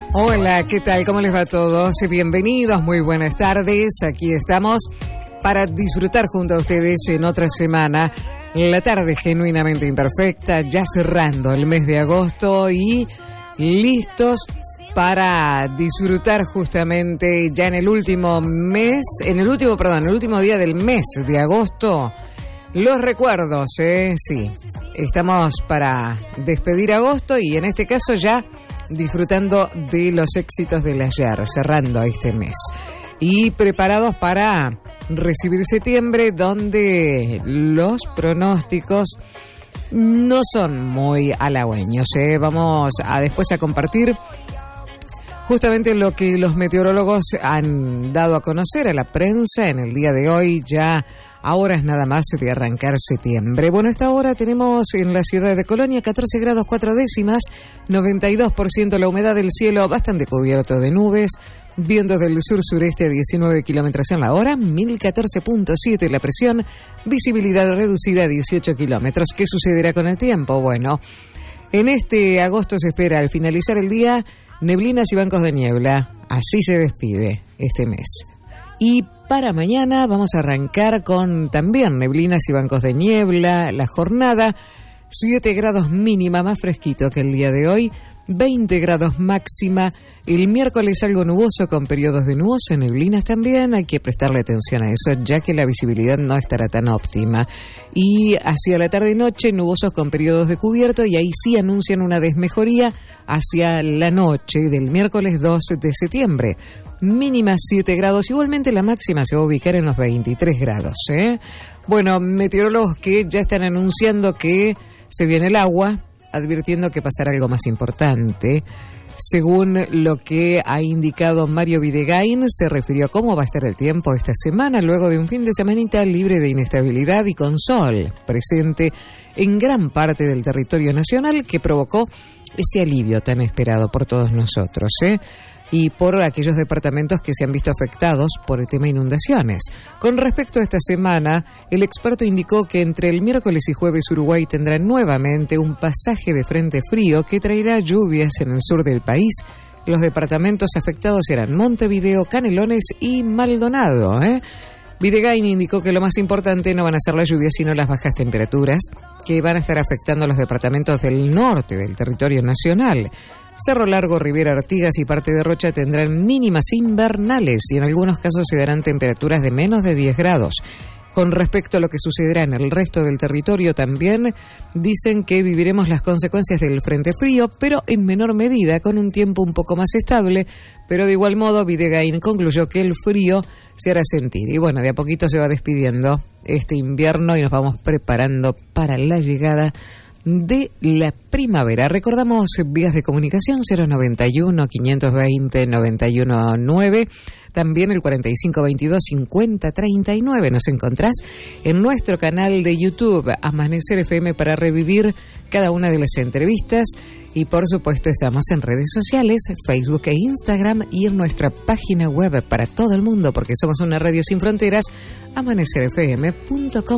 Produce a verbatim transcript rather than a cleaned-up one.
Hola, ¿qué tal? ¿Cómo les va a todos? Bienvenidos, muy buenas tardes. Aquí estamos para disfrutar junto a ustedes en otra semana. La tarde genuinamente imperfecta, ya cerrando el mes de agosto y listos para disfrutar justamente ya en el último mes, en el último, perdón, el último día del mes de agosto. Los recuerdos, ¿eh? Sí. Estamos para despedir agosto y en este caso ya disfrutando de los éxitos del ayer, cerrando este mes. Y preparados para recibir septiembre, donde los pronósticos no son muy halagüeños, ¿eh? Vamos a después a compartir justamente lo que los meteorólogos han dado a conocer a la prensa en el día de hoy, ya a horas nada más de arrancar septiembre. Bueno, a esta hora tenemos en la ciudad de Colonia catorce grados cuatro décimas, noventa y dos por ciento la humedad del cielo, bastante cubierto de nubes, vientos del sur-sureste a diecinueve kilómetros en la hora, mil catorce punto siete la presión, visibilidad reducida a dieciocho kilómetros. ¿Qué sucederá con el tiempo? Bueno, en este agosto se espera al finalizar el día neblinas y bancos de niebla. Así se despide este mes. Y para mañana vamos a arrancar con también neblinas y bancos de niebla. La jornada, siete grados mínima, más fresquito que el día de hoy, veinte grados máxima. El miércoles algo nuboso con periodos de nuboso, neblinas también. Hay que prestarle atención a eso, ya que la visibilidad no estará tan óptima. Y hacia la tarde-noche, nubosos con periodos de cubierto, y ahí sí anuncian una desmejoría hacia la noche del miércoles dos de septiembre. Mínima siete grados, igualmente la máxima se va a ubicar en los veintitrés grados, ¿eh? Bueno, meteorólogos que ya están anunciando que se viene el agua, advirtiendo que pasará algo más importante. Según lo que ha indicado Mario Videgain, se refirió a cómo va a estar el tiempo esta semana, luego de un fin de semanita libre de inestabilidad y con sol presente en gran parte del territorio nacional, que provocó ese alivio tan esperado por todos nosotros, ¿eh? Y por aquellos departamentos que se han visto afectados por el tema inundaciones. Con respecto a esta semana, el experto indicó que entre el miércoles y jueves Uruguay tendrá nuevamente un pasaje de frente frío que traerá lluvias en el sur del país. Los departamentos afectados serán Montevideo, Canelones y Maldonado, ¿eh? Videgain indicó que lo más importante no van a ser las lluvias, sino las bajas temperaturas, que van a estar afectando a los departamentos del norte del territorio nacional. Cerro Largo, Rivera Artigas y parte de Rocha tendrán mínimas invernales y en algunos casos se darán temperaturas de menos de diez grados. Con respecto a lo que sucederá en el resto del territorio también, dicen que viviremos las consecuencias del frente frío, pero en menor medida, con un tiempo un poco más estable, pero de igual modo Videgain concluyó que el frío se hará sentir. Y bueno, de a poquito se va despidiendo este invierno y nos vamos preparando para la llegada de la primavera. Recordamos vías de comunicación cero noventa y uno, quinientos veinte, noventa y uno nueve, también el cuarenta y cinco veintidós, cincuenta treinta y nueve. Nos encontrás en nuestro canal de YouTube Amanecer F M para revivir cada una de las entrevistas y por supuesto estamos en redes sociales, Facebook e Instagram y en nuestra página web para todo el mundo porque somos una radio sin fronteras, amanecer f m punto com